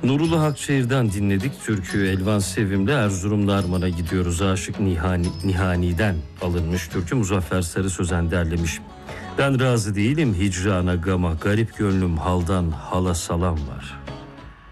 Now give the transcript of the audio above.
Nurullah Akçayır'dan dinledik türküyü. Elvan Sevim'le Erzurum'da Arman'a gidiyoruz. Aşık Nihani'den alınmış türkü. Muzaffer Sarı Sözen derlemiş. Ben razı değilim hicrana gama, garip gönlüm haldan hala salam var.